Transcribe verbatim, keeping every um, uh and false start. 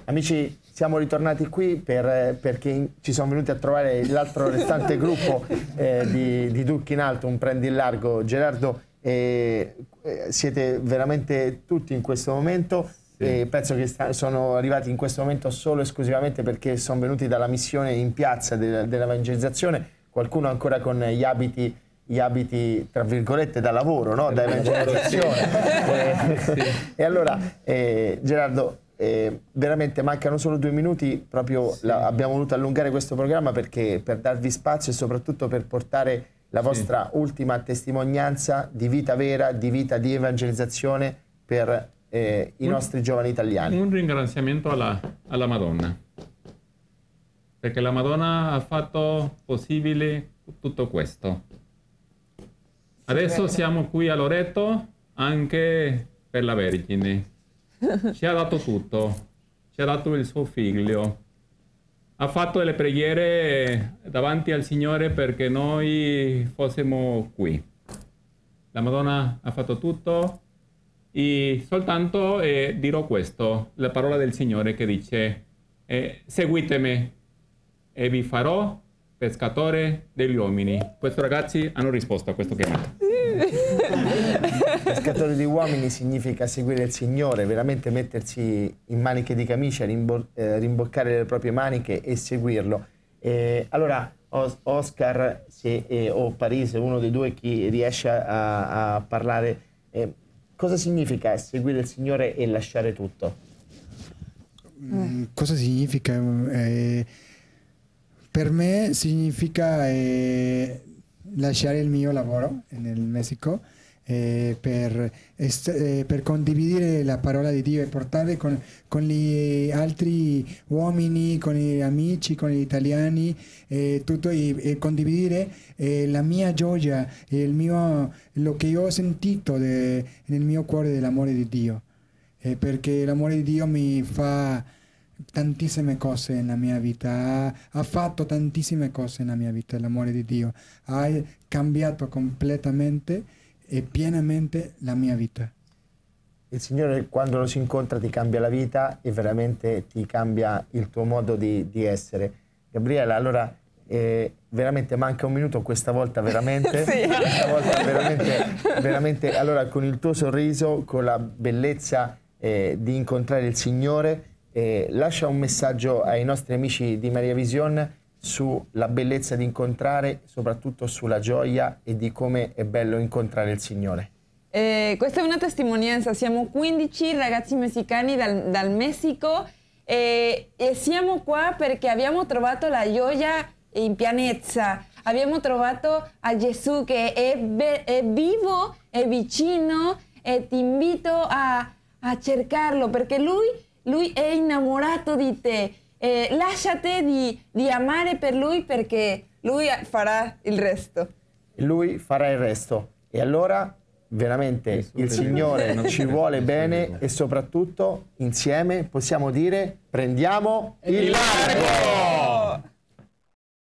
Amici, siamo ritornati qui per, perché in, ci sono venuti a trovare l'altro restante gruppo eh, di, di Ducchi in Alto, un prendi in largo. Gerardo, eh, eh, siete veramente tutti in questo momento. Sì. E penso che sono arrivati in questo momento solo e esclusivamente perché sono venuti dalla missione in piazza de, dell'evangelizzazione. Qualcuno ancora con gli abiti, gli abiti tra virgolette da lavoro, no? Da evangelizzazione. Sì. e, e allora, eh, Gerardo, Eh, veramente mancano solo due minuti, proprio sì. la, abbiamo voluto allungare questo programma perché per darvi spazio e soprattutto per portare la vostra sì. ultima testimonianza di vita vera, di vita di evangelizzazione per eh, i un, nostri giovani italiani. Un ringraziamento alla, alla Madonna, perché la Madonna ha fatto possibile tutto questo. Adesso siamo qui a Loreto anche per la Vergine. Ci ha dato tutto, ci ha dato il suo figlio, ha fatto delle preghiere davanti al Signore perché noi fossimo qui. La Madonna ha fatto tutto e soltanto eh, dirò questo, la parola del Signore che dice eh, seguitemi e vi farò pescatore degli uomini. Questi ragazzi hanno risposto a questo chiamato. Pescatore di uomini significa seguire il Signore, veramente mettersi in maniche di camicia, rimbo eh, rimboccare le proprie maniche e seguirlo. Eh, allora, Os Oscar se, eh, o Parise, uno dei due, chi riesce a, a parlare, eh, cosa significa seguire il Signore e lasciare tutto? Mm, cosa significa? Eh, per me significa eh, lasciare il mio lavoro nel Messico eh, per, eh, per condividere la parola di Dio e portarla con, con gli altri uomini, con gli amici, con gli italiani, eh, tutto, e, e condividere eh, la mia gioia, il mio, lo che io ho sentito de, nel mio cuore dell'amore di Dio, eh, perché l'amore di Dio mi fa tantissime cose nella mia vita, ha, ha fatto tantissime cose nella mia vita, l'amore di Dio ha cambiato completamente e pienamente la mia vita. Il Signore quando lo si incontra ti cambia la vita e veramente ti cambia il tuo modo di, di essere. Gabriela, allora eh, veramente manca un minuto questa volta, veramente, sì. questa volta veramente, veramente, allora con il tuo sorriso, con la bellezza eh, di incontrare il Signore, Eh, lascia un messaggio ai nostri amici di Maria Vision sulla bellezza di incontrare, soprattutto sulla gioia e di come è bello incontrare il Signore. Eh, questa è una testimonianza, siamo quindici ragazzi messicani dal, dal Messico eh, e siamo qua perché abbiamo trovato la gioia in pienezza, abbiamo trovato a Gesù che è, è vivo, è vicino e ti invito a, a cercarlo perché lui Lui è innamorato di te, eh, lasciate di, di amare per lui perché lui farà il resto. Lui farà il resto e allora veramente il Signore ci vuole bene e soprattutto insieme possiamo dire prendiamo il largo!